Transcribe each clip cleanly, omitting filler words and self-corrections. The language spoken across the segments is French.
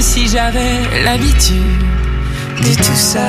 si j'avais l'habitude de tout ça.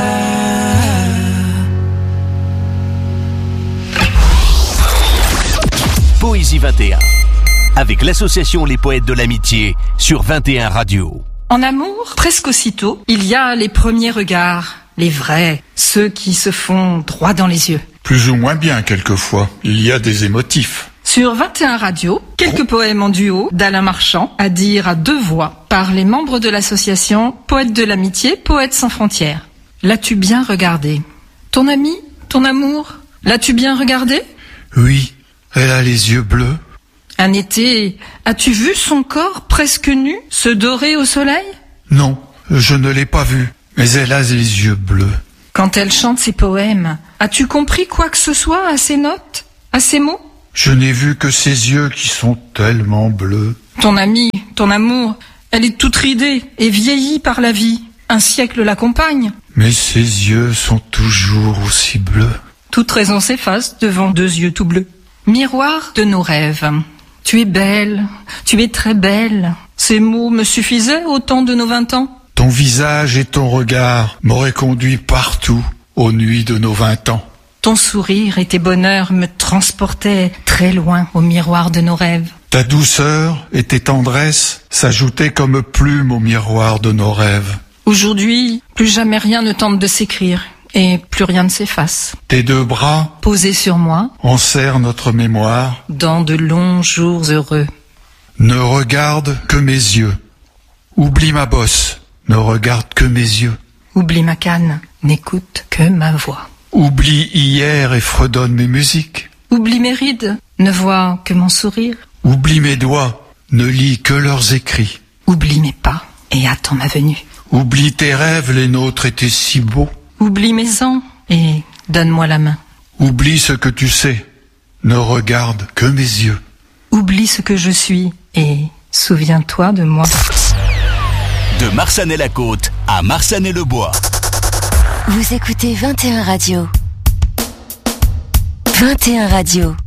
Poésie 21, avec l'association Les Poètes de l'Amitié sur 21 Radio. En amour, presque aussitôt, il y a les premiers regards, les vrais, ceux qui se font droit dans les yeux. Plus ou moins bien quelquefois, il y a des émotifs. Sur 21 Radio, quelques poèmes en duo d'Alain Marchand, à dire à deux voix, par les membres de l'association Poètes de l'Amitié, Poètes sans frontières. L'as-tu bien regardé? Ton ami? Ton amour? L'as-tu bien regardé? Oui, elle a les yeux bleus. Un été, as-tu vu son corps presque nu, se dorer au soleil? Non, je ne l'ai pas vue, mais elle a les yeux bleus. Quand elle chante ses poèmes, as-tu compris quoi que ce soit à ses notes, à ses mots? Je n'ai vu que ses yeux qui sont tellement bleus. Ton ami, ton amour, elle est toute ridée et vieillie par la vie. Un siècle l'accompagne. Mais ses yeux sont toujours aussi bleus. Toute raison s'efface devant deux yeux tout bleus. Miroir de nos rêves. Tu es belle, tu es très belle. Ces mots me suffisaient au temps de nos 20 ans. Ton visage et ton regard m'auraient conduit partout aux nuits de nos 20 ans. Ton sourire et tes bonheurs me transportaient très loin au miroir de nos rêves. Ta douceur et tes tendresses s'ajoutaient comme plumes au miroir de nos rêves. Aujourd'hui, plus jamais rien ne tente de s'écrire et plus rien ne s'efface. Tes deux bras, posés sur moi, enserrent notre mémoire dans de longs jours heureux. Ne regarde que mes yeux. Oublie ma bosse, ne regarde que mes yeux. Oublie ma canne, n'écoute que ma voix. Oublie hier et fredonne mes musiques. Oublie mes rides, ne vois que mon sourire. Oublie mes doigts, ne lis que leurs écrits. Oublie mes pas et attends ma venue. Oublie tes rêves, les nôtres étaient si beaux. Oublie mes ans et donne-moi la main. Oublie ce que tu sais, ne regarde que mes yeux. Oublie ce que je suis et souviens-toi de moi. De Marsanet-la-Côte à Marsanet-le-Bois. Vous écoutez 21 Radio. 21 Radio.